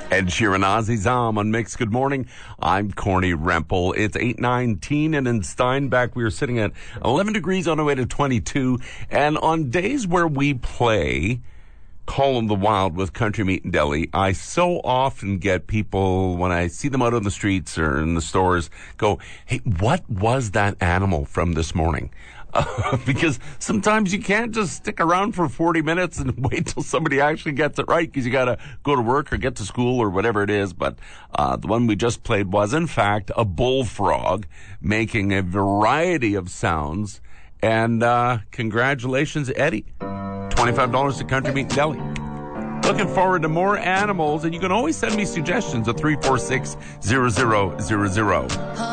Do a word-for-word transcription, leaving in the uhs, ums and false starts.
Ed Sheeran, Ozzy Zom on Mix. Good morning. I'm Corny Rempel. It's eight nineteen, and in Steinbach we are sitting at eleven degrees on the way to twenty-two. And on days where we play Call 'em the Wild with Country Meat and Deli, I so often get people, when I see them out on the streets or in the stores, go, hey, what was that animal from this morning? Uh, because sometimes you can't just stick around for forty minutes and wait till somebody actually gets it right, because you got to go to work or get to school or whatever it is. But uh, the one we just played was, in fact, a bullfrog making a variety of sounds. And uh, congratulations, Eddie. twenty-five dollars to Country Meat and Deli. Looking forward to more animals, and you can always send me suggestions at three four six, zero zero zero zero.